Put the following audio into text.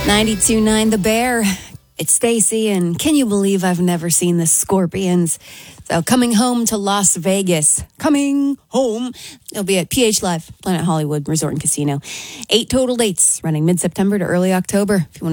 92.9 The Bear. It's Stacy, and can you believe I've never seen the Scorpions? So coming home to Las Vegas. Coming home. It'll be at PH Live, Planet Hollywood Resort and Casino. 8 total dates running mid-September to early October. If you want